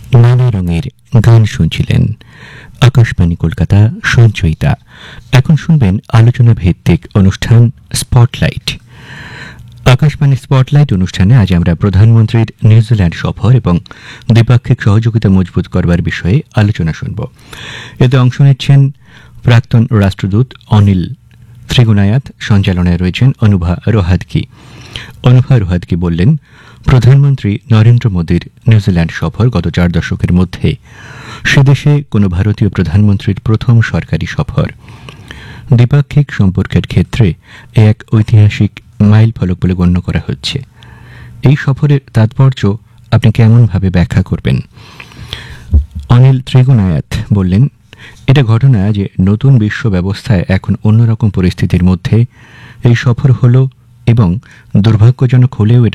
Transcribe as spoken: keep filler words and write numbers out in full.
নানা রঙের গান শুনছিলেন। আকাশবাণী কলকাতা সঞ্চয়িতা। এখন শুনবেন আলোচনা ভিত্তিক অনুষ্ঠান স্পটলাইট। আকাশবাণী স্পটলাইট অনুষ্ঠানে আজ আমরা প্রধানমন্ত্রীর নিউজিল্যান্ড সফর এবং দ্বিপাক্ষিক সহযোগিতা মজবুত করবার বিষয়ে আলোচনা শুনব। এতে অংশ নিচ্ছেন প্রাক্তন রাষ্ট্রদূত অনিল ত্রিগুনায়াত, সঞ্চালনায় রয়েছেন অনুভা রোহাতকি। অনুভা রোহাতকি বললেন, প্রধানমন্ত্রী নরেন্দ্র মোদীর নিউজিল্যান্ড সফর গত চার দশকের মধ্যে সে দেশে কোনো ভারতীয় প্রধানমন্ত্রীর প্রথম সরকারি সফর। দ্বিপাক্ষিক সম্পর্কের ক্ষেত্রে এ এক ঐতিহাসিক মাইল ফলক বলে গণ্য করা হচ্ছে। এই সফরের তাৎপর্য আপনি কেমনভাবে ব্যাখ্যা করবেন? অনিল ত্রিগুনায়াত বললেন, এটা ঘটনা যে নতুন বিশ্ব ব্যবস্থায় এখন অন্যরকম পরিস্থিতির মধ্যে এই সফর হলো এবং দুর্ভাগ্যজনক হলেও এটা